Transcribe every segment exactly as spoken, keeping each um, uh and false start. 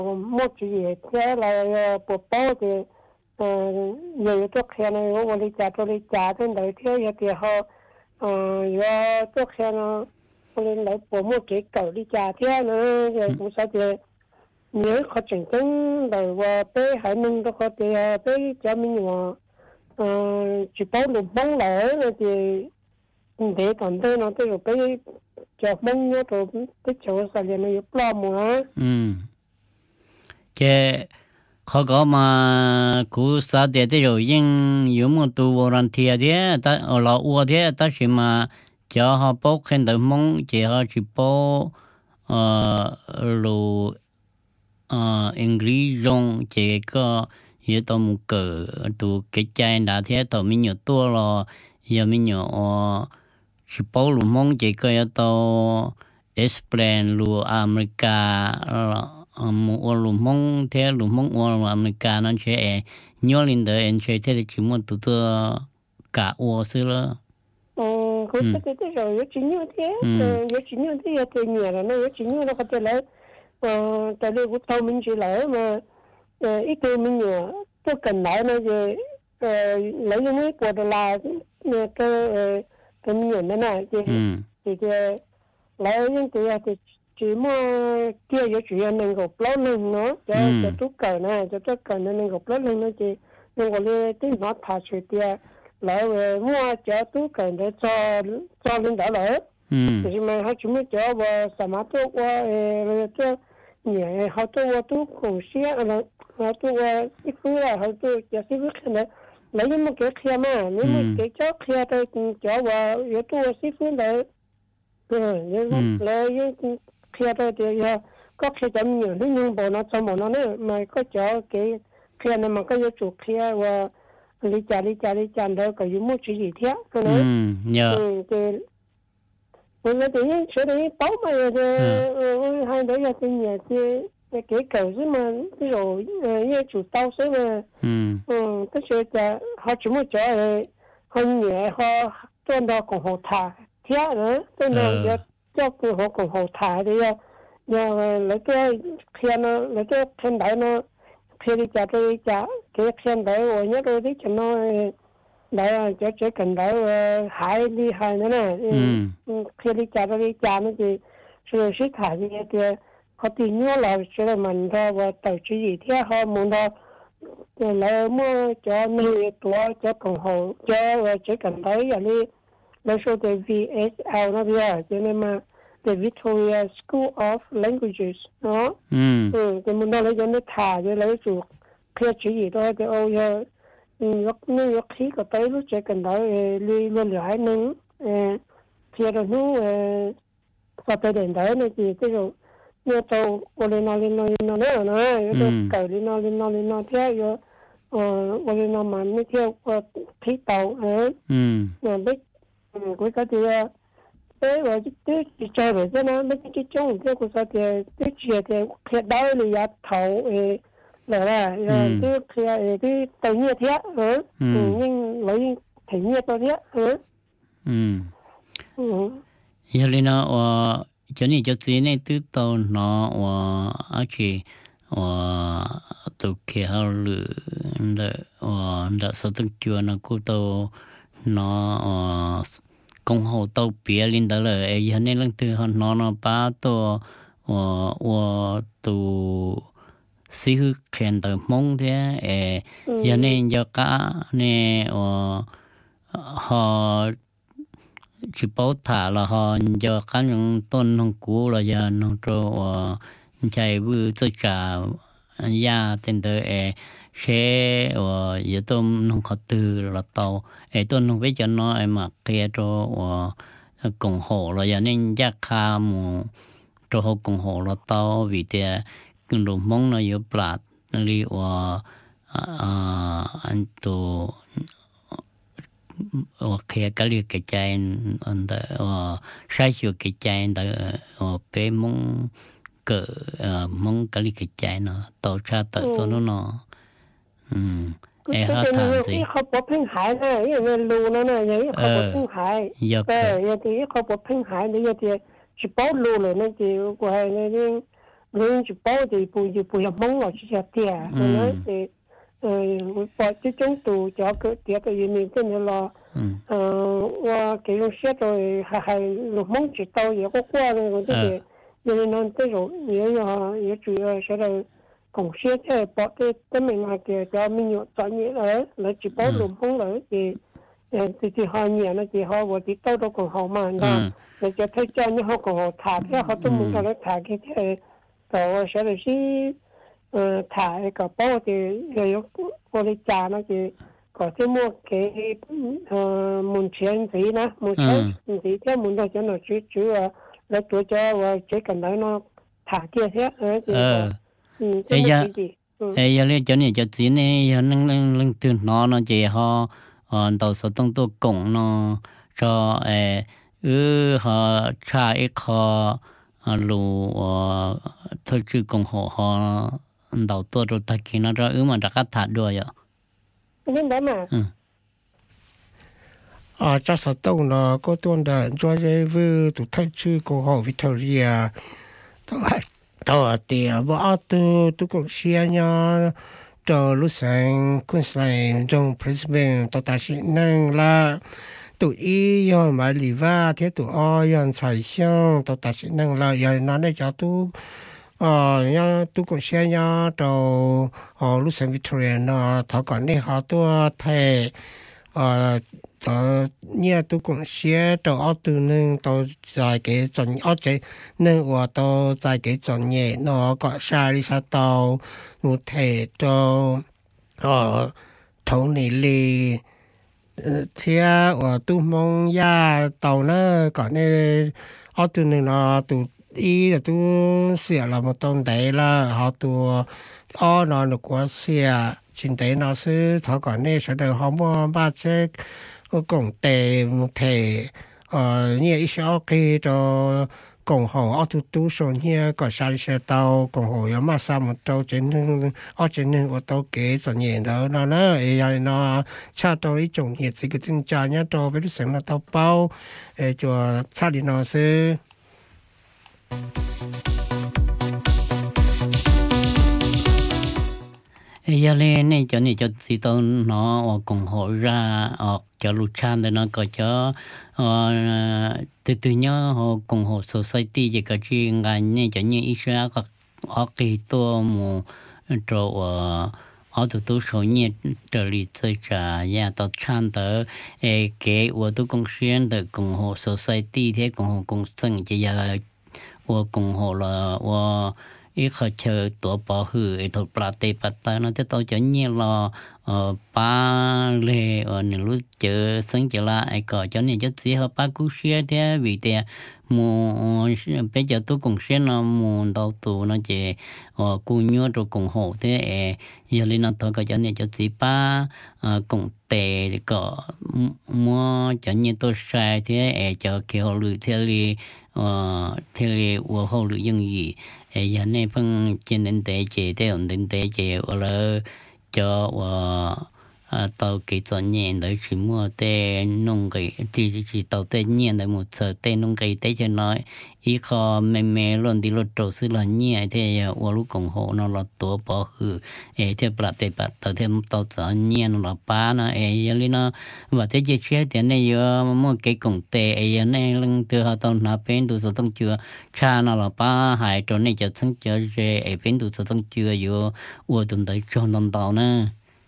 một cái gì thế là bộ bao thì nhiều chỗ kia này họ đi trả cho đi trả đến đấy thế thì họ giờ chỗ kia nó lên lấy bộ một cái cầu đi trả thế nữa rồi cũng sao thì nếu họ chỉnh chính rồi và bé hải ninh đó họ thì bé cho mình mà chỉ bao lụm bông lẻ rồi thì để còn đây nó tôi bé cho bông nhớ rồi cái chỗ sao liền nó lo mà ừ cái họ có mà cú sa để để rồi nhưng有么多我让贴的，但我老我的，但是嘛，叫họ包看到梦，叫họ去包呃路呃 English 用这个也都么个都给家那天都没有多了，也没有哦，去包路梦这个要到 explain 路 America 了。mua lúa mông thế lúa mông mua America nó sẽ nhớ lên đời anh sẽ thế chỉ muốn tụt cả ô xưa đó. Ừ, cũng thế thế rồi, có chuyện như thế, có chuyện như thế thì nhiều là nó có chuyện như nó có thể là, tại vì cũng tao mình chỉ là mà ít cái mình nhiều, tôi cần lại nó thì lấy những cái của đó là cái cái nhiều nữa này thì thì lấy những cái thì chỉ mà kia có chuyện mình gộp lót lên nó cho cho tốt cờ này cho tốt cờ nên mình gộp lót lên nó chỉ nhưng còn lên tí nó thả chuyện kia lại mua cho tốt cờ để cho cho lên đó lỡ thì mà họ chúng mình cho vào sản phẩm tốt qua rồi cho nhẹ họ tốt qua tốt khủng xe rồi họ tốt qua ít phút là họ tốt cho ít phút này lấy những một cái kia mà nếu một cái chó kia tôi cho vào yếu tố ít phút đấy rồi lấy những kia thôi thì có khi chấm nhiều lúc nhưng bộ nó cho bộ nó nữa mà có chỗ cái kia này mà có yếu chủ kia và lý trả lý trả lý trả đó có yếu một chuyện gì thế cái này ừ thì bây giờ thì chỗ đấy tốt mà thì hai đứa giờ thì nhà thì cái cầu chứ mà cái rồi như chủ tao sẽ mà ừ cái chỗ là họ chỉ một chỗ là họ nhẹ họ trên đó còn họ thả thế nữa trên đó cho cái họ còn họ thả thì giờ lấy cái khen nó lấy cái khen đấy nó khen đi trả đi trả cái khen đấy rồi nhớ đôi tí cho nó đấy cho cho cần đấy hại đi hại nữa nè khen đi trả đi trả nó thì rồi sẽ thả gì thì họ tìm nhớ là sẽ mình ra và tổ chức gì thế họ muốn ra lấy mua cho người tuổi cho còn họ cho cho cần đấy là đi lấy số cái vê ét lờ nó bây giờ cho nên mà the Victoria School of Languages đó ừ thì mình nói lấy cho nó thả cho lấy chuột khi chỉ gì thôi thì ôi lúc nó lúc khí có tới lúc sẽ cần đó li luôn lại nâng khi đó nó có tới đến đấy này thì cái rồi như tàu ô lên nó lên nó lên nó nữa nó rồi cởi lên nó lên nó lên nó theo rồi ô lên nó mà nó theo khí tàu ấy rồi biết cuối cái thì thế rồi cái cái chơi rồi thế nó mấy cái chung cái của sao thì cái chuyện thì hiện đại là giá thầu là là cái cái cái tự nhiên thế nhưng lấy thể nhiên tôi thế ừ giờ lên nó ờ cho nên cho tí này từ đầu nó ờ ở chỉ ờ tụ kia họ lựa để ờ để sao từng chuyện nó cũng tàu nó ờ công hồ tàu bia lên đó là ấy nên lần thứ họ nó nó ba tổ ờ ờ tụ sĩ hữu khen tờ mông thế ấy giờ nên giờ cả nè ờ họ chỉ bảo thả là họ giờ cả những tôn hồng cũ là giờ nó cho chạy vừa tất cả nhà trên đời ấy sẽ ở giờ tôm nông khát từ là tàu ấy tôn nông biết cho nó em mà kia cho cùng hồ là giờ nên giác kha mu cho họ cùng hồ là tàu vì thế cái đồ mông nó yếu bạt li ở anh tu ở kia cái li cái trái anh ta ở sai sự cái trái anh ta ở bé mông cỡ mông cái li cái trái nó tàu cha tàu tàu nó nó cái cái gìเขาบอกพึ่งหายนะอย่างเงี้ยรูนั่นน่ะอย่างเงี้ยเขาบอกพึ่งหายแต่อย่างที่เขาบอกพึ่งหายเนี่ยที่จะป้อนรูเลยนั่นที่ว่าเนี่ย rồi chỉ bảo thì bùi thì bùi mong là chỉ là tiền rồi thì bỏ cái chúng tụ cho cái tiền cái gì mình cái này là và cái用些rồi还还有梦知道也个过了我这个因为呢这种也要也主要是的贡献在把这这么那个叫民有专业了来只保龙凤了的呃这这行业呢这好我的到到更好嘛那那就他叫你好更好查的好多门到来查给这个我说的是呃查那个保的也有我的家那个có cái mua cái muốn chuyện gì nè muốn chuyện gì theo muốn đâu cho nó chú chú là tôi cho và chỉ cần nói nó thả kia thế ờ bây giờ bây giờ lên cho này cho chị này giờ nâng nâng nâng từ nó nó chỉ họ họ đầu số tông tôi cùng nó cho ờ ừ họ cha ít họ lù thôi chứ cùng họ họ đầu tôi rồi ta kia nó ra ừ mà đã cắt thả đuôi vậy nên đó mà à chắc sao đâu nó có tuần đó cho cái vừa tụi thay chứ của họ Victoria đó đó thì bảo tụi tụi cũng xia nhau cho lúc sáng Queensland trong Brisbane tụi ta sẽ năng là tụi y yon mà lì va thế tụi o yon xài xiang tụi ta sẽ năng là yon nó để cho tụi ờ nhá tôi cũng xem nhá đầu ờ lúc sáng Victoria nó thảo còn này họ tôi thề ờ đó nhá tôi cũng xem đầu ở từ nên đầu tại cái chuẩn ở cái nên của đầu tại cái chuẩn nhẹ nó có sai đi sao đầu một thể đầu ờ thấu này li thế ở tôi mong ya đầu nó còn này ở từ nên nó từ ý là tôi xỉa là một tôn đấy là họ tôi ở nó được quá xỉa chính đấy nó sẽ thảo quản này sẽ được họ mua ba chiếc cổng tệ một thể ờ như ý sẽ ok cho cổng hồ ở tu tu số như có sai sẽ tàu cổng hồ có mà sao một tàu trên lưng ở trên lưng của tàu kế rồi nhẹ đó nó nó ấy nó cha tàu ý trồng nhiệt thì cái tình trạng nhá tàu với cái là tàu bao ấy cho cha đi nó sẽ giờ lên này cho này cho chị tôi nó cùng hội ra cho lục chan để nó có cho từ từ nhớ họ cùng hội society gì cả chuyện ngành này cho như Israel có ở cáiตัวมโจở từ từ số nhiệt trở lại tới trả nhà tàu chan tới cái ở từ công xuyên tới cùng hội society thế cùng hội cùng sinh chỉ giờ ở cùng hội là ở ít họ chờ tổ bảo hư ấy tổ plate plate nó sẽ tao cho nhiều là ba lệ ở những lúc chờ sinh chờ là ấy có cho nên cho gì họ ba cú xe thế vì thế mua bây giờ tôi cũng sẽ nó mua đầu tủ nó chỉ ở cú nhớ rồi cùng hộ thế giờ lên nó thôi có cho nên cho gì ba cùng tệ có mua cho như tôi sai thế cho kiểu họ lười thế li thế li của họ lười những gì giờ này phân trên đến tế chế để ổn định tế chế ở là cho tàu kỹ thuật nhẹ để chỉ mua tế nông cái chỉ chỉ tàu tế nhẹ để một sở tế nông cái tế cho nói ý khó mẹ mẹ luôn đi lột trâu xứ là nhẹ thế ở lúc cùng hộ nó là tổ bỏ hư ấy thế bạc tế bạc tàu thêm tàu sở nhẹ nó là ba nó ấy giờ nó và thế chế chế thế này giờ mua cái cùng tế ấy giờ này lưng từ họ tàu nạp bên từ sở tông chưa cha nó là ba hai chỗ này cho sinh cho rể ấy bên từ sở tông chưa giờ ở tuần tới cho non tàu nữa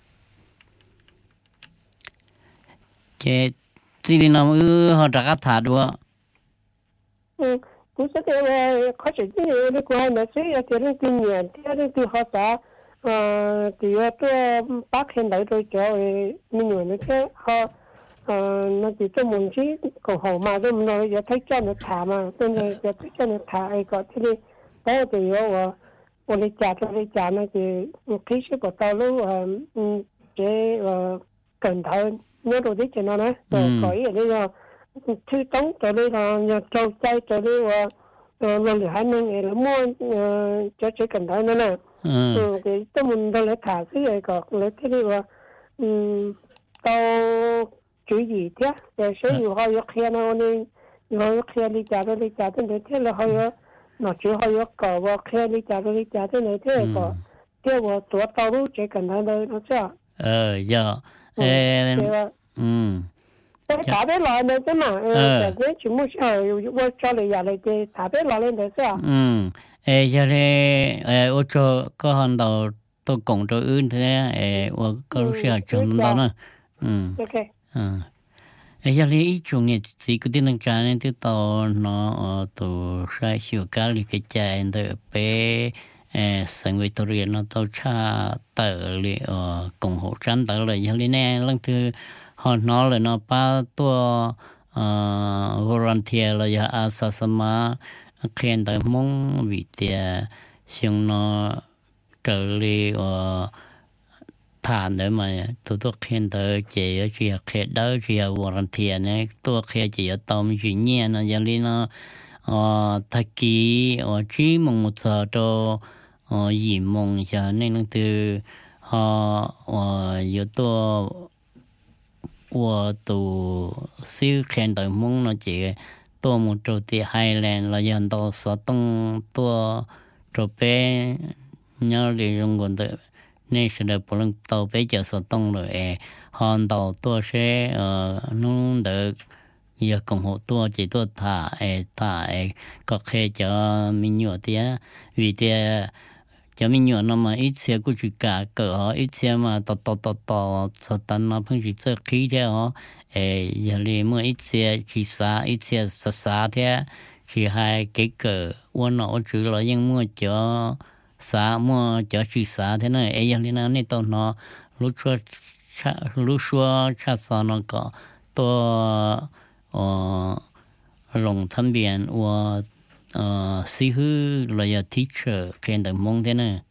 cái gì nào ư họ đã cắt thả đùa ừ cũng sẽ cái khó chịu cái cái quan nó sẽ cái cái kinh nghiệm cái cái họ đã ờ thì tôi bác hiện đại tôi cho mình người nó thế họ ờ nó chỉ cho mình chỉ còn hậu mà tôi nói giờ thấy cho nó thả mà tôi nói giờ thấy cho nó thả ấy có thế đi đó thì yo我哋家咗你家那個其實個道路誒嗯這誒近頭嗰度啲錢咯咧，就可以呢個推動咗呢個又做製咗呢個誒落嚟喺呢嘅啦，麼誒這這近頭咧，嗯，佢都問到你查啲嘢個，你睇呢個嗯到注意啲，就需要可以看到你，要看你家咗你家咗你睇落去啊。 nó只好有搞我看你家里家的那这个，给我多道路这个那那那这样。 呃，要，呃，嗯。 在台北老那个嘛，呃，这全部是我找了下来的台北老人的是吧？ 嗯，诶，这里诶，我做个行到到广州อื่นthế诶，我个是要做到呢，嗯， OK， 嗯，诶，这里一种呢，这个的能干呢，就到那呃，到晒小咖喱个家的被诶，生活多人那到差得了呃，共和战得了，这里呢，那个。họ nói là nó ba tua volunteer là ya asa sama khen tới mong vì tiền xong nó trở lại ở thản đấy mà tôi tôi khen tới chị ở chị khen đó chị ở volunteer này tôi khen chị ở tôm chị nhẹ nó giờ đi nó thay kỳ ở chỉ mong một giờ cho gì mong cho nên nó từ họ ở tôi我都是看到梦了，这多么做的海南了，人到说东多做呗，鸟里用过的，那时候不能到北就说东了哎，看到多些呃弄的也共好多几多他哎他哎，个开叫民谣的，为的。cho mình nhớ nó mà ít xe của chị cả cỡ họ ít xe mà tọt tọt tọt tọt sao tan nó phong chỉ chơi khí theo họ ê giờ li mua ít xe chỉ xa ít xe xa xa thế chỉ hai cái cỡ uốn nó chữ là nhưng mua cho xa mua cho chỉ xa thế này ê giờ li nó này tao nó lúc xưa lúc xưa cha sao nó có to ờ lòng thân biển và ờ sĩ hư là teacher khen được mong thế này